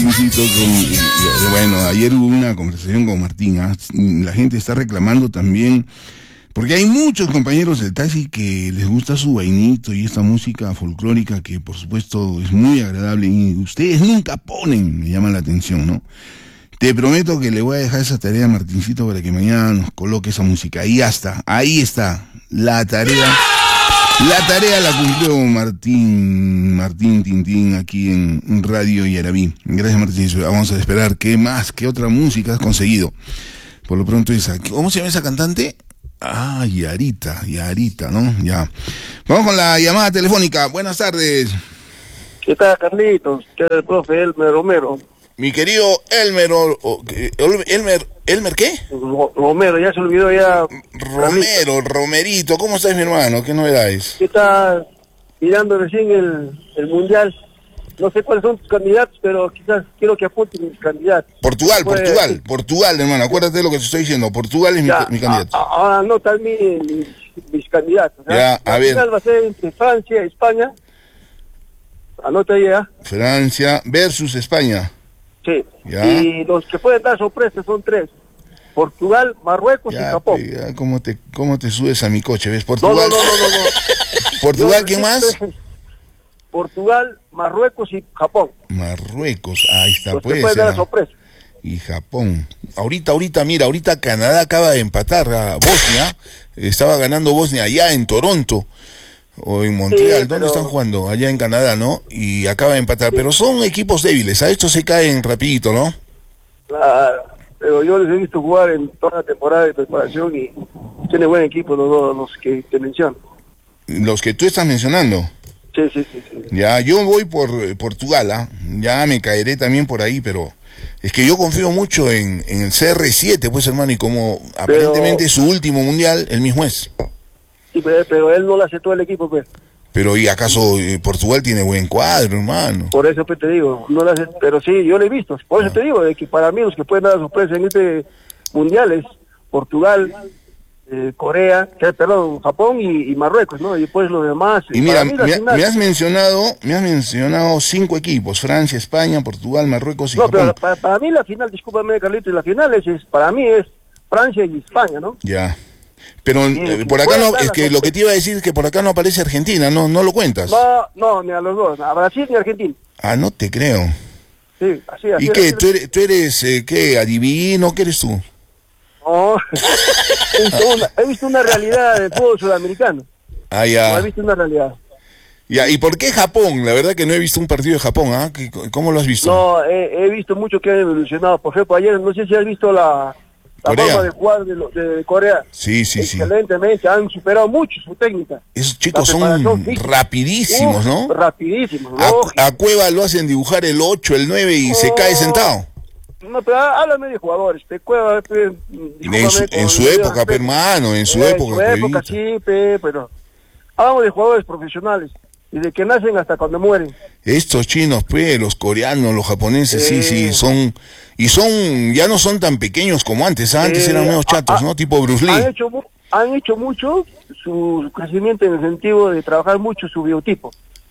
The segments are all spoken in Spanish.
Martincito, bueno, ayer hubo una conversación con Martín, ¿ah? La gente está reclamando también, porque hay muchos compañeros del taxi que les gusta su vainito y esta música folclórica que por supuesto es muy agradable y ustedes nunca ponen, me llama la atención, ¿no? Te prometo que le voy a dejar esa tarea a Martincito para que mañana nos coloque esa música. Ahí está, la tarea. La tarea la cumplió Martín Tintín aquí en Radio Yarabí. Gracias, Martín. Vamos a esperar qué otra música has conseguido. Por lo pronto esa. ¿Cómo se llama esa cantante? Ah, Yarita, ¿no? Ya. Vamos con la llamada telefónica. Buenas tardes. ¿Qué tal, Carlitos? ¿Qué tal, el profe Elmer Romero? Mi querido ¿Elmer qué? Romero, ya se olvidó ya. Romerito, ¿cómo estás, mi hermano? ¿Qué novedades? ¿Qué tal? Mirando recién el Mundial. No sé cuáles son tus candidatos, pero quizás quiero que apunten mis candidatos. Portugal, hermano, acuérdate de lo que te estoy diciendo. Portugal es mi candidato. Ahora anotan mis candidatos. Ya, a ver. Va a ser entre Francia y España. Anota ya. Francia versus España. Sí, ya. Y los que pueden dar sorpresas son 3. Portugal, Marruecos y Japón. Ya, ¿cómo te subes a mi coche? ¿Ves? Portugal. No. ¿Portugal qué más? Portugal, Marruecos y Japón. Marruecos, ahí está, los que pueden dar sorpresa. Y Japón. Ahorita Canadá acaba de empatar a Bosnia. Estaba ganando Bosnia allá en Toronto. O en Montreal, ¿dónde están jugando? Allá en Canadá, ¿no? Y acaba de empatar, pero son equipos débiles, a estos se caen rapidito, ¿no? Claro, pero yo les he visto jugar en toda la temporada de preparación y tiene buen equipo los que te menciono. Los que tú estás mencionando. Sí. Ya, yo voy por Portugal, ¿ah? Ya me caeré también por ahí, pero es que yo confío mucho en el CR7, pues, hermano, y como aparentemente su último mundial, el mismo es. Sí, pero él no lo aceptó el equipo, pues. Pero ¿y acaso Portugal tiene buen cuadro, hermano? Por eso pues te digo, no lo aceptó, pero sí, yo lo he visto. Por eso te digo, de que para mí los que pueden dar sorpresa en este mundial es Portugal, Japón y Marruecos, ¿no? Y pues los demás. Y mira, me has mencionado 5 equipos: Francia, España, Portugal, Marruecos y Japón. No, pero para mí la final, discúlpame, Carlitos, la final para mí es Francia y España, ¿no? Ya. Pero por acá no, es que lo que te iba a decir es que por acá no aparece Argentina, no lo cuentas. No, ni a los dos, a Brasil ni a Argentina. Ah, no te creo. Sí, así. ¿Y qué? ¿Tú eres qué, adivino? ¿Qué eres tú? No, he visto una realidad del fútbol sudamericano. Ah, ya. No, he visto una realidad. Ya, ¿y por qué Japón? La verdad que no he visto un partido de Japón, ¿ah? ¿Cómo lo has visto? No, he visto mucho que han evolucionado. Por ejemplo, ayer, no sé si has visto la forma de jugar de Corea. Sí. Excelentemente, han superado mucho su técnica. Esos chicos son rapidísimos, ¿no? Rapidísimos, a Cueva lo hacen dibujar el 8, el 9 y se cae sentado. No, pero háblame de jugadores. Cueva, en su época, hermano, en su época. Sí, pero hablamos de jugadores profesionales. Desde que nacen hasta cuando mueren. Estos chinos, los coreanos, los japoneses, sí, son... Y ya no son tan pequeños como antes. Antes eran menos chatos, ¿no? Tipo Bruce Lee. Han hecho mucho su crecimiento en el sentido de trabajar mucho su biotipo.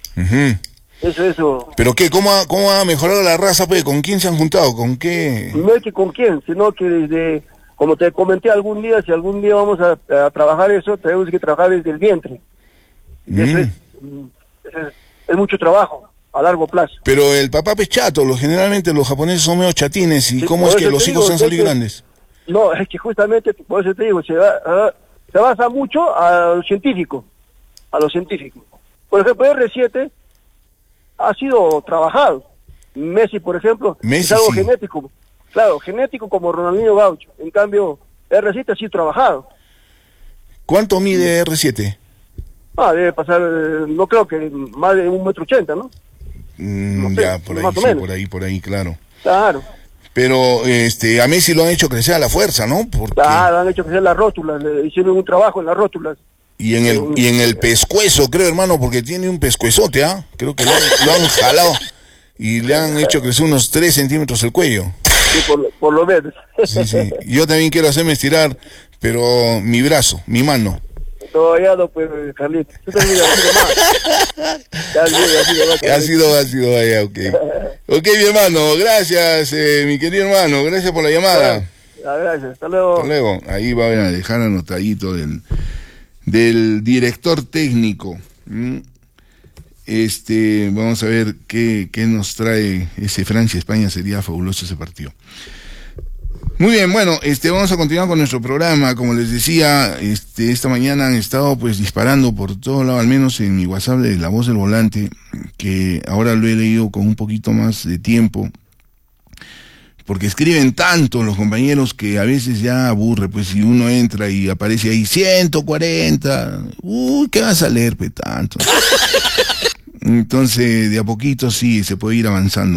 Eso. ¿Pero qué? ¿Cómo ha mejorado la raza, pues? ¿Con quién se han juntado? ¿Con qué? No es que con quién, sino que desde... Como te comenté algún día, si algún día vamos a trabajar eso, tenemos que trabajar desde el vientre. Eso es mucho trabajo a largo plazo. Pero el papá es chato, generalmente los japoneses son medio chatines, ¿y cómo es que los hijos han salido grandes? No, es que justamente, por eso te digo, se basa mucho a lo científico. Por ejemplo, R7 ha sido trabajado. Messi, por ejemplo, es algo genético. Claro, genético como Ronaldinho Gaucho. En cambio, R7 ha sido trabajado. ¿Cuánto mide R7? Debe pasar, no creo que más de 1,80 m, ¿no? No sé, ya, por ahí, sí, por ahí, claro. Claro. Pero a Messi lo han hecho crecer a la fuerza, ¿no? Claro, han hecho crecer las rótulas, le hicieron un trabajo en las rótulas. Y en el pescuezo, creo, hermano, porque tiene un pescuezote, ¿ah? Creo que lo han jalado y le han hecho crecer unos 3 centímetros el cuello. Sí, por lo menos. Sí. Yo también quiero hacerme estirar, pero mi brazo, mi mano. todavía no, pues, Carlitos. Tú también más. Ha sido, vaya, ok. Ok, mi hermano, gracias, mi querido hermano, gracias por la llamada. Gracias, hasta luego. Hasta luego. Ahí va a dejar anotadito del director técnico. Vamos a ver qué nos trae ese Francia-España. Sería fabuloso ese partido. Muy bien, bueno, vamos a continuar con nuestro programa. Como les decía, esta mañana han estado pues disparando por todo lado, al menos en mi WhatsApp de La Voz del Volante, que ahora lo he leído con un poquito más de tiempo, porque escriben tanto los compañeros que a veces ya aburre, pues si uno entra y aparece ahí 140, ¿qué vas a leer, tanto? Entonces, de a poquito sí se puede ir avanzando.